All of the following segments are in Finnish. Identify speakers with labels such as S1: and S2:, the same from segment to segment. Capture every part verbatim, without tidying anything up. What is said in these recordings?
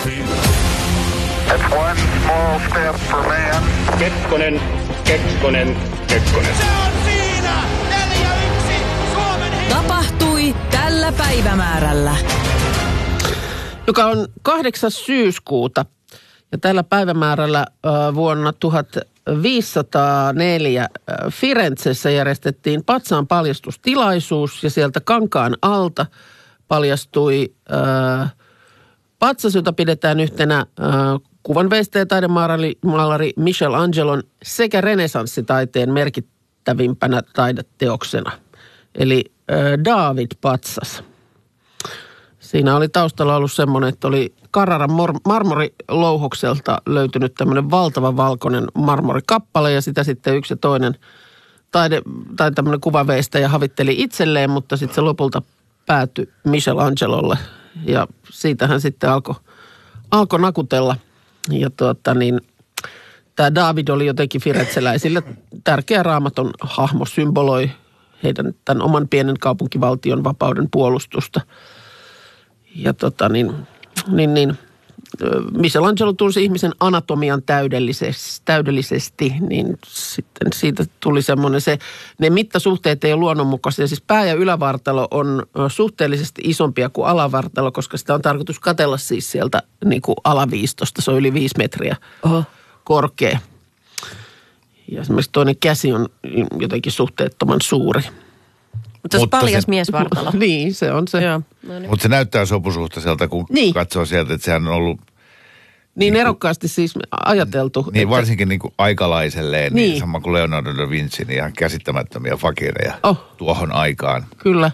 S1: That's one small step for man.
S2: Kekkonen, Kekkonen, Kekkonen.
S3: Se on siinä! neljä yksi Suomen he...
S4: Tapahtui tällä päivämäärällä.
S5: Joka on kahdeksas syyskuuta. Ja tällä päivämäärällä äh, vuonna tuhatviisisataaneljä äh, Firenzessä järjestettiin patsaan paljastustilaisuus ja sieltä kankaan alta paljastui äh, patsas, jota pidetään yhtenä äh, kuvanveistäjä taidemaalari maalari Michelangelon sekä renessanssitaiteen merkittävimpänä taideteoksena. Eli äh, David-patsas. Siinä oli taustalla ollut semmoinen, että oli Carraran marmorilouhokselta löytynyt tämmöinen valtava valkoinen marmorikappale ja sitä sitten yksi ja toinen taide, tai tämmöinen kuvaveistäjä havitteli itselleen, mutta sitten se lopulta päätyi Michelangelolle ja siitähän sitten alkoi alko nakutella. Ja tuota niin, tämä David oli jotenkin firenzeläisille tärkeä raamaton hahmo, symboloi heidän tämän oman pienen kaupunkivaltion vapauden puolustusta. Ja tota niin, niin, niin Michelangelo tunsi ihmisen anatomian täydellisesti, täydellisesti, niin sitten siitä tuli semmoinen se, ne mittasuhteet ei ole luonnonmukaisia. Siis pää- ja ylävartalo on suhteellisesti isompia kuin alavartalo, koska sitä on tarkoitus katsella siis sieltä niin kuin alaviistosta. Se on yli viisi metriä Oho. korkea. Ja esimerkiksi toinen käsi on jotenkin suhteettoman suuri.
S6: Mutta se paljas se, miesvartalo.
S5: Niin, se on se.
S6: No
S7: niin. Mutta se näyttää sopusuhtaiselta, kun niin. katsoo sieltä, että sehän on ollut...
S5: Niin,
S7: niin
S5: erokkaasti siis ajateltu.
S7: Niin,
S5: että,
S7: varsinkin niin kuin aikalaiselleen, niin. niin sama kuin Leonardo da Vinci, niin ihan käsittämättömiä fakireja oh. tuohon aikaan.
S5: Kyllä.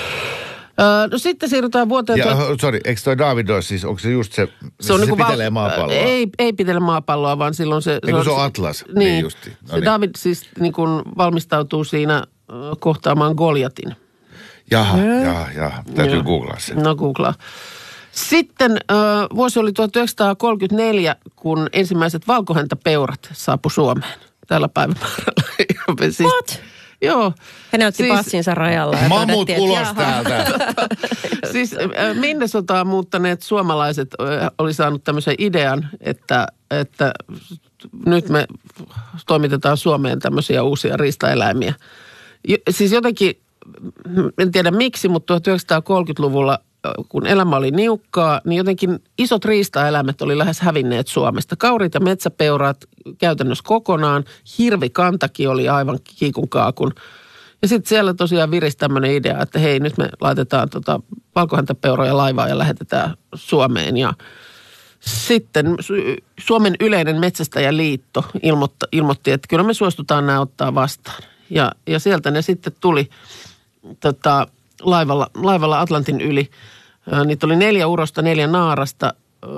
S5: Öö, no sitten siirrytään vuoteen...
S7: Ja, tuot... sorry, eikö toi David ole siis, onko se just se, se, on se niin pitelee val... maapalloa?
S5: Ei, ei pitele maapalloa, vaan silloin se...
S7: Eikö se on Atlas?
S5: Niin, niin justi. No se niin. David siis niin kuin valmistautuu siinä kohtaamaan Goljatin.
S7: Jaha, jaha, jaha. Täytyy googlaa se.
S5: No googlaa. Sitten äh, vuosi oli tuhatyhdeksänsataakolmekymmentäneljä, kun ensimmäiset valkohäntäpeurat saapui Suomeen tällä päivämäärällä. siis,
S6: What?
S5: Joo.
S6: He näytti siis, passinsa rajalla. Ja
S7: Mammut ulos täältä.
S5: Siis äh, Minnesotaan muuttaneet suomalaiset äh, oli saanut tämmöisen idean, että, että nyt me toimitetaan Suomeen tämmöisiä uusia riistaeläimiä. Jo, siis jotenkin... En tiedä miksi, mutta tuhatyhdeksänsataakolmekymmentäluvulla, kun elämä oli niukkaa, niin jotenkin isot riistaeläimet oli lähes hävinneet Suomesta. Kaurit ja metsäpeuraat käytännössä kokonaan. Hirvikantakin oli aivan kiikun kaakun. Ja sitten siellä tosiaan virisi tämmöinen idea, että hei, nyt me laitetaan tota valkohäntäpeuroja laivaan ja lähetetään Suomeen. Ja sitten Suomen yleinen metsästäjäliitto ilmoitti, ilmoitti, että kyllä me suostutaan nämä ottaa vastaan. Ja, ja sieltä ne sitten tuli tota, laivalla, laivalla Atlantin yli. Ää, niitä oli neljä urosta, neljä naarasta, ää,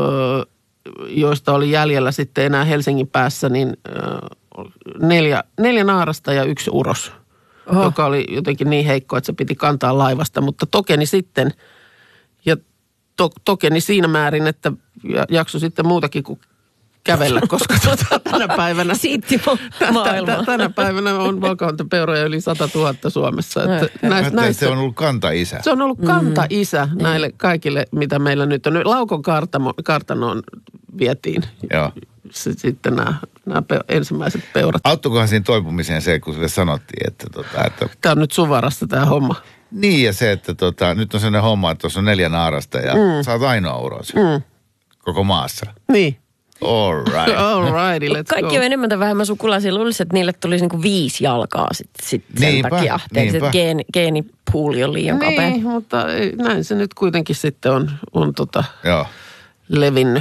S5: joista oli jäljellä sitten enää Helsingin päässä, niin ää, neljä, neljä naarasta ja yksi uros, Oho. joka oli jotenkin niin heikko, että se piti kantaa laivasta, mutta tokeni sitten. Ja to, tokeni siinä määrin, että jakso sitten muutakin kuin kävellä, koska tuota, tänä päivänä...
S6: Siitti maailmaa.
S5: Tänä päivänä on valkohäntäpeuroja yli sata tuhatta Suomessa. Että näistä, näistä,
S7: se on ollut kanta-isä.
S5: Se on ollut kanta-isä mm. näille kaikille, mitä meillä nyt on. Laukon kartamo, kartanoon vietiin
S7: Joo.
S5: sitten nämä, nämä pe, ensimmäiset peurat.
S7: Auttukohan siinä toipumiseen se, kun sille sanottiin, että... Tota, että...
S5: Tämä on nyt Suvarasta tämä homma.
S7: Niin, ja se, että tota, nyt on sellainen homma, että tuossa on neljä naarasta ja mm. sä oot ainoa uros mm. koko maassa.
S5: Niin.
S7: All right.
S5: All righty, let's
S6: Kaikki
S5: go.
S6: on enemmän tai vähemmän sukulaisia. Luulisin, että niille tulisi niinku viisi jalkaa sitten sit sen
S7: niinpä,
S6: takia. Niinpä. Geeni, geenipuuli on liian
S5: niin,
S6: kapea.
S5: Niin, mutta näin se nyt kuitenkin sitten on, on tota
S7: Joo.
S5: levinnyt.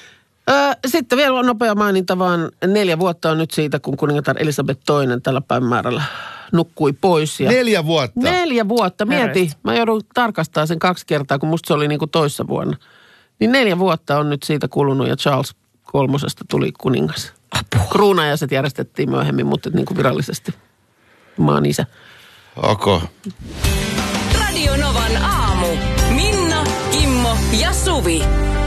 S5: Sitten vielä on nopea maininta, vaan neljä vuotta on nyt siitä, kun kuningatar Elisabeth toinen tällä päivämäärällä nukkui pois. Ja
S7: neljä vuotta?
S5: Neljä vuotta. Mieti, mä joudun tarkastamaan sen kaksi kertaa, kun musta se oli niin kuin toissa vuonna. Niin neljä vuotta on nyt siitä kulunut ja Charles kolmosesta tuli kuningas. Apua. Kruunajaiset järjestettiin myöhemmin, mutta niin kuin virallisesti maan isä.
S7: Okay.
S4: Radio Novan aamu. Minna, Kimmo ja Suvi.